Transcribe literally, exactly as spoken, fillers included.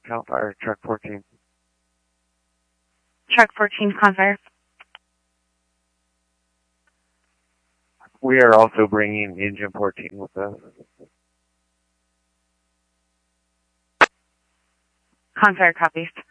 Cal Fire, Truck fourteen. Truck fourteen, Confire. We are also bringing Engine fourteen with us. Confire copies.